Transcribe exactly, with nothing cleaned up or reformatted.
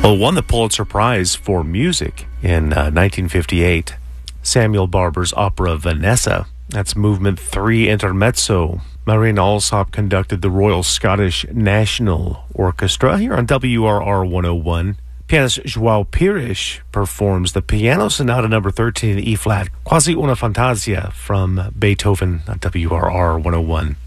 Well, won the Pulitzer Prize for music in uh, nineteen fifty-eight. Samuel Barber's opera Vanessa. That's Movement three Intermezzo. Marina Alsop conducted the Royal Scottish National Orchestra here on W R R one oh one. Pianist João Pires performs the Piano Sonata number thirteen in E-flat, Quasi una Fantasia from Beethoven on W R R one oh one.